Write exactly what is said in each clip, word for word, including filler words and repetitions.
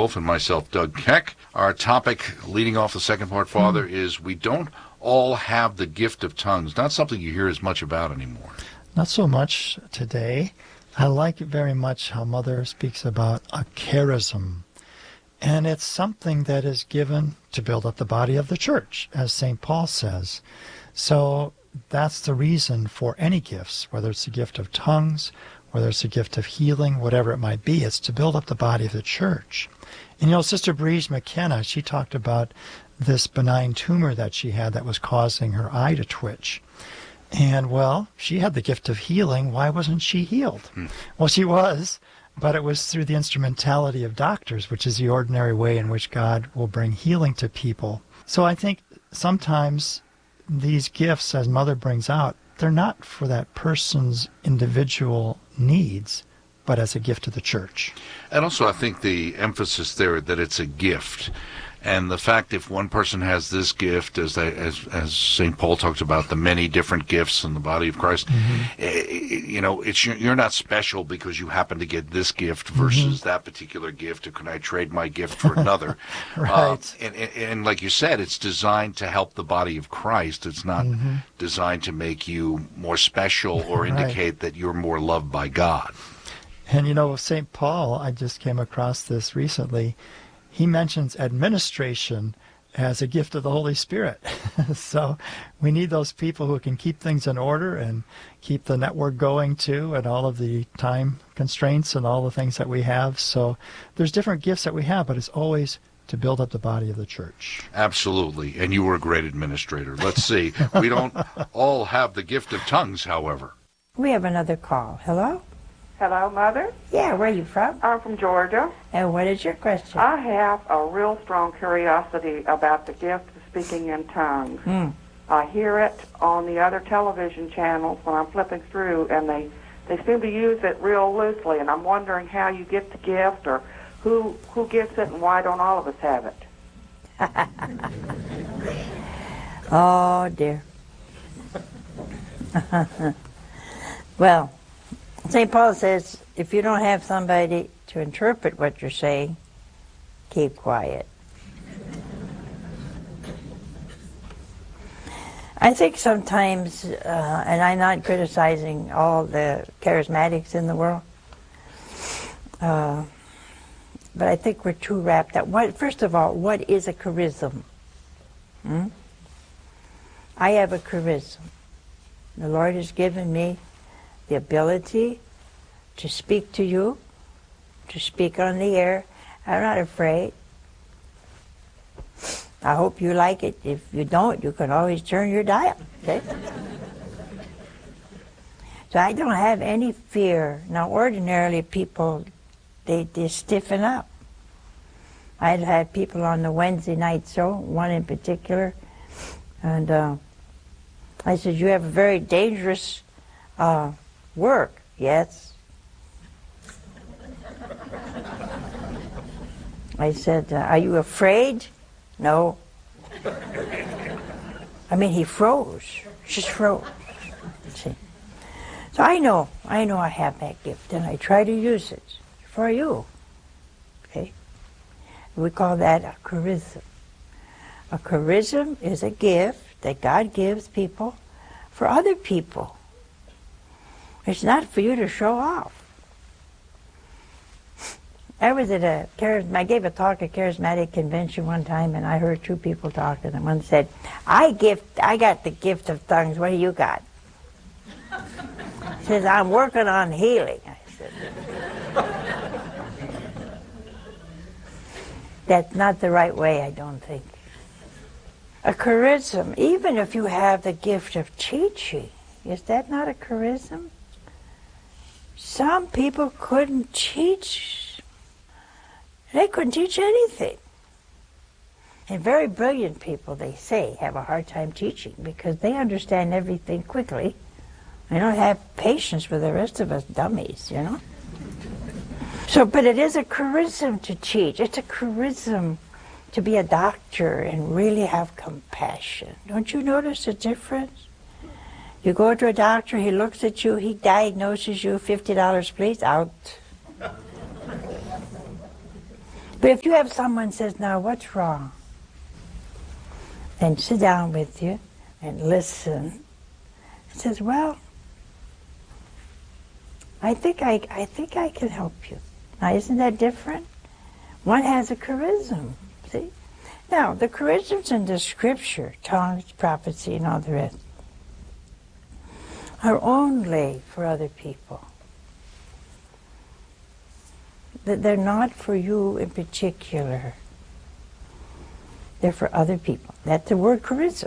Wolf and myself, Doug Keck. Our topic, leading off the second part, Father, mm. is we don't all have the gift of tongues. Not something you hear as much about anymore. Not so much today. I like very much how Mother speaks about a charism. And it's something that is given to build up the body of the church, as Saint Paul says. So that's the reason for any gifts, whether it's the gift of tongues, whether it's a gift of healing, whatever it might be. It's to build up the body of the church. And you know, Sister Breeze McKenna, she talked about this benign tumor that she had that was causing her eye to twitch. And, well, she had the gift of healing. Why wasn't she healed? Hmm. Well, she was. But it was through the instrumentality of doctors, which is the ordinary way in which God will bring healing to people. So I think sometimes these gifts, as Mother brings out, they're not for that person's individual needs, but as a gift to the church. And also I think the emphasis there that it's a gift. And the fact if one person has this gift, as they, as as Saint Paul talks about the many different gifts in the body of Christ, mm-hmm. it, you know, it's you're not special because you happen to get this gift versus mm-hmm. that particular gift, or can I trade my gift for another? Right. Uh, and, and, and like you said, it's designed to help the body of Christ. It's not mm-hmm. designed to make you more special or right. indicate that you're more loved by God. And you know, Saint Paul, I just came across this recently. He mentions administration as a gift of the Holy Spirit. So we need those people who can keep things in order and keep the network going too, and all of the time constraints and all the things that we have. So there's different gifts that we have, but it's always to build up the body of the church. Absolutely. And you were a great administrator. Let's see. We don't all have the gift of tongues, however. We have another call. Hello? Hello, Mother? Yeah, where are you from? I'm from Georgia. And what is your question? I have a real strong curiosity about the gift of speaking in tongues. Mm. I hear it on the other television channels when I'm flipping through, and they, they seem to use it real loosely, and I'm wondering how you get the gift, or who, who gets it, and why don't all of us have it? Oh, dear. Well, Saint Paul says, if you don't have somebody to interpret what you're saying, keep quiet. I think sometimes, uh, and I'm not criticizing all the charismatics in the world, uh, but I think we're too wrapped up. What, first of all, what is a charism? Hmm? I have a charism. The Lord has given me the ability to speak to you, to speak on the air. I'm not afraid. I hope you like it. If you don't, you can always turn your dial. Okay? So I don't have any fear. Now, ordinarily people, they, they stiffen up. I'd had people on the Wednesday night show, one in particular, and uh, I said, you have a very dangerous uh, work. Yes. I said, uh, are you afraid? No. I mean, he froze. Just froze. See? So I know, I know I have that gift, and I try to use it for you. Okay? We call that a charism. A charism is a gift that God gives people for other people. It's not for you to show off. I was at a, I gave a talk at a charismatic convention one time, and I heard two people talking, and one said, I gift, I got the gift of tongues, what do you got? He says, I'm working on healing. I said, that's not the right way, I don't think. A charism, even if you have the gift of teaching, is that not a charism? Some people couldn't teach. They couldn't teach anything. And very brilliant people, they say, have a hard time teaching because they understand everything quickly. They don't have patience with the rest of us dummies, you know? So, but it is a charism to teach. It's a charism to be a doctor and really have compassion. Don't you notice the difference? You go to a doctor, he looks at you, he diagnoses you, fifty dollars please, out. But if you have someone says, now what's wrong? Then sit down with you and listen. And says, well, I think I, I think I can help you. Now, isn't that different? One has a charism, see? Now, the charisms in the scripture, tongues, prophecy, and all the rest, are only for other people. That they're not for you in particular. They're for other people. That's the word charism.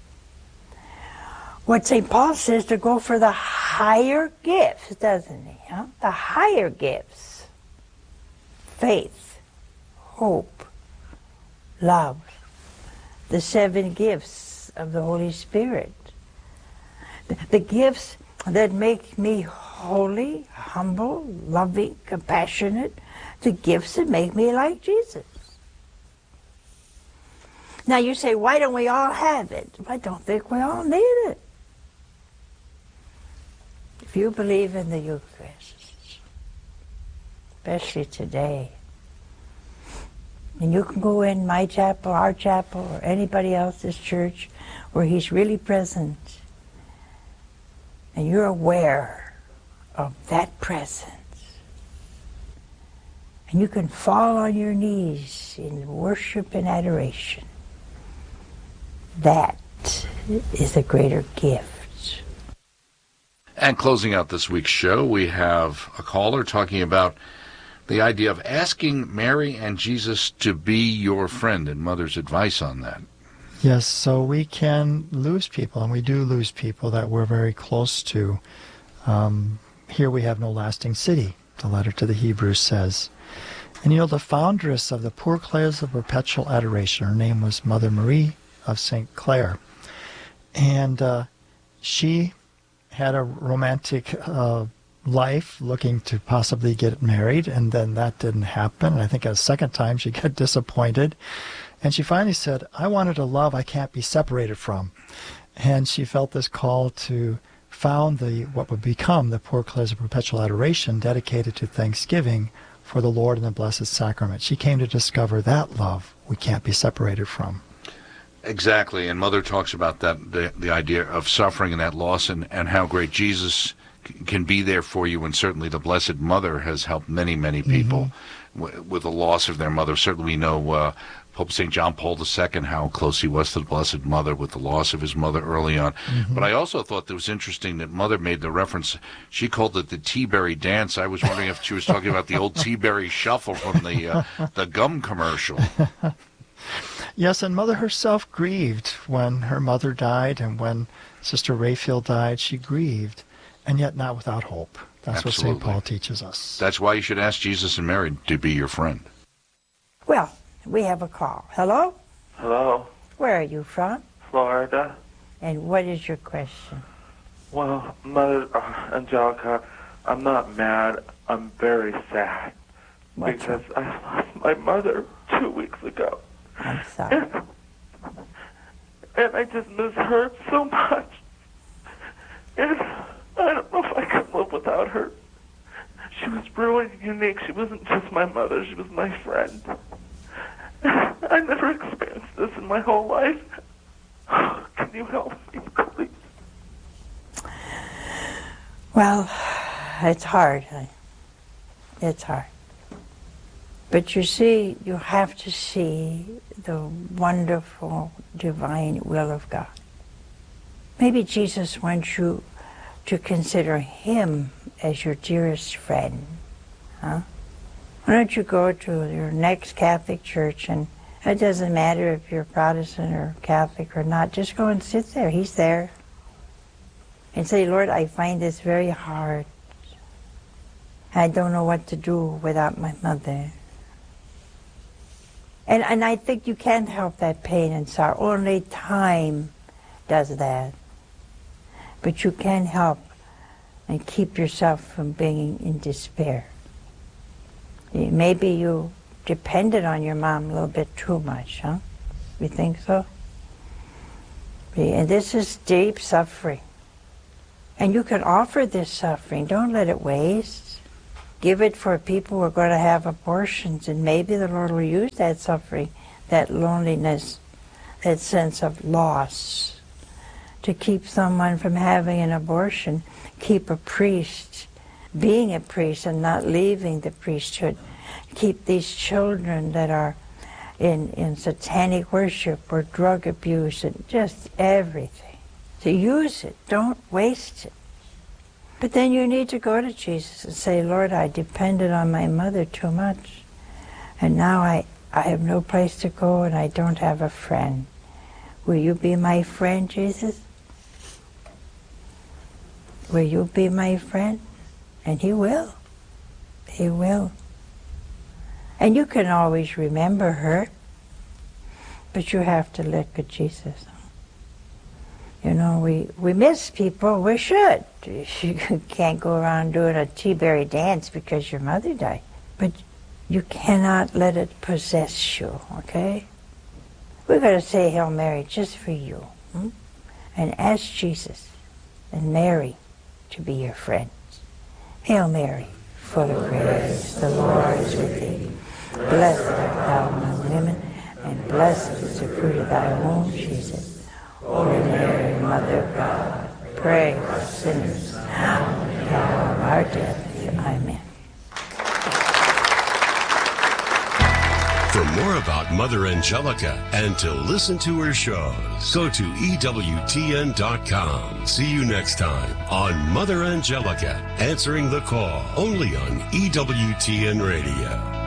What Saint Paul says to go for the higher gifts, doesn't he? Huh? The higher gifts. Faith, hope, love. The seven gifts of the Holy Spirit. The, the gifts that make me holy, humble, loving, compassionate. The gifts that make me like Jesus. Now you say, why don't we all have it? I don't think we all need it. If you believe in the Eucharist, especially today, and you can go in my chapel, our chapel, or anybody else's church where he's really present, and you're aware of that presence, and you can fall on your knees in worship and adoration, that is a greater gift. And closing out this week's show, we have a caller talking about the idea of asking Mary and Jesus to be your friend, and Mother's advice on that. Yes, so we can lose people, and we do lose people that we're very close to. Um, here we have no lasting city, the letter to the Hebrews says. And you know, the foundress of the Poor Clares of Perpetual Adoration, her name was Mother Marie of Saint Clare. And uh, she had a romantic uh, life, looking to possibly get married, and then that didn't happen. And I think a second time she got disappointed. And she finally said, I wanted a love I can't be separated from. And she felt this call to found the what would become the Poor Clares of Perpetual Adoration, dedicated to thanksgiving for the Lord and the Blessed Sacrament. She came to discover that love we can't be separated from. Exactly, and Mother talks about that, the, the idea of suffering and that loss, and, and how great Jesus c- can be there for you, and certainly the Blessed Mother has helped many, many people mm-hmm. w- with the loss of their mother. Certainly we know uh, Pope Saint John Paul the Second, how close he was to the Blessed Mother with the loss of his mother early on. Mm-hmm. But I also thought it was interesting that Mother made the reference, she called it the Tea-Berry Dance. I was wondering if she was talking about the old Tea-Berry Shuffle from the uh, the gum commercial. Yes, and Mother herself grieved when her mother died, and when Sister Rayfield died, she grieved, and yet not without hope. That's Absolutely. What Saint Paul teaches us. That's why you should ask Jesus and Mary to be your friend. Well, we have a call. Hello? Hello? Where are you from? Florida. And what is your question? Well, Mother uh, Angelica, I'm not mad. I'm very sad. What's because wrong? I lost my mother two weeks ago. I'm sorry. And, and I just miss her so much. And I don't know if I can live without her. She was really unique. She wasn't just my mother. She was my friend. I never experienced this in my whole life. Can you help me, please? Well, it's hard. It's hard. But you see, you have to see the wonderful divine will of God. Maybe Jesus wants you to consider him as your dearest friend. Huh? Why don't you go to your next Catholic church, and it doesn't matter if you're Protestant or Catholic or not, just go and sit there. He's there. And say, Lord, I find this very hard. I don't know what to do without my mother. And, and I think you can't help that pain and sorrow. Only time does that. But you can help and keep yourself from being in despair. Maybe you depended on your mom a little bit too much, huh? You think so? And this is deep suffering. And you can offer this suffering. Don't let it waste. give it for people who are going to have abortions, and maybe the Lord will use that suffering, that loneliness, that sense of loss, to keep someone from having an abortion, keep a priest being a priest and not leaving the priesthood, keep these children that are in, in satanic worship or drug abuse and just everything. To use it, don't waste it. But then you need to go to Jesus and say, Lord, I depended on my mother too much, and now I, I have no place to go and I don't have a friend. Will you be my friend, Jesus? Will you be my friend? And he will. He will. And you can always remember her, but you have to look at Jesus. You know, we, we miss people. We should. You can't go around doing a tea-berry dance because your mother died. But you cannot let it possess you, okay? We're going to say Hail Mary just for you. Hmm? And ask Jesus and Mary to be your friends. Hail Mary, full of grace, the Lord is with thee. Blessed art thou among women, and blessed is the fruit of thy womb, Jesus. Holy Mary, Mother of God, pray for us sinners, now and at the hour of our death. Amen. For more about Mother Angelica and to listen to her shows, go to E W T N dot com. See you next time on Mother Angelica, answering the call, only on E W T N Radio.